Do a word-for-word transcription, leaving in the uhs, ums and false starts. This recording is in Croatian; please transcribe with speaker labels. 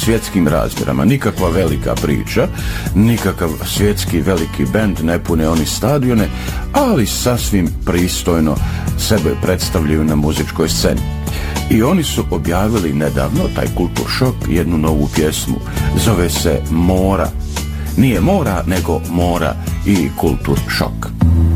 Speaker 1: svjetskim razmjerama, nikakva velika priča, nikakav svjetski veliki bend, ne pune oni stadione, ali sasvim pristojno sebe predstavljaju na muzičkoj sceni. I oni su objavili nedavno, taj Kultur Šok, jednu novu pjesmu, zove se Mora. Nije Mora, nego Mora i Kultur Šok.